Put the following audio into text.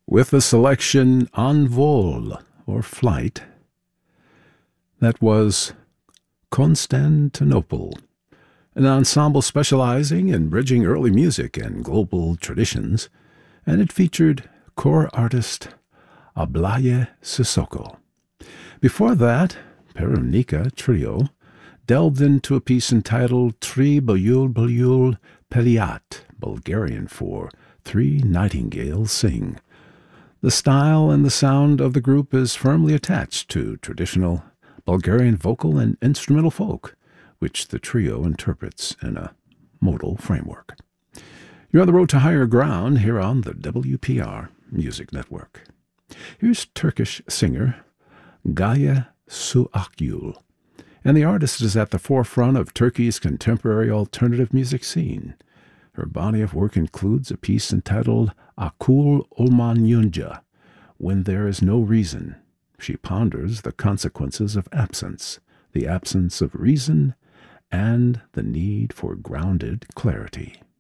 with the selection En Vol, or Flight. That was Constantinople, an ensemble specializing in bridging early music and global traditions, and it featured core artist Ablaye Sissoko. Before that, Perunica Trio delved into a piece entitled Tri Bulbul Peliat, Bulgarian for Three Nightingales Sing. The style and the sound of the group is firmly attached to traditional Bulgarian vocal and instrumental folk, which the trio interprets in a modal framework. You're on the road to higher ground here on the WPR Music Network. Here's Turkish singer Gaye Su Akgül, and the artist is at the forefront of Turkey's contemporary alternative music scene. Her body of work includes a piece entitled Akul Olmanyunca, When There Is No Reason. She ponders the consequences of absence, the absence of reason, and the need for grounded clarity.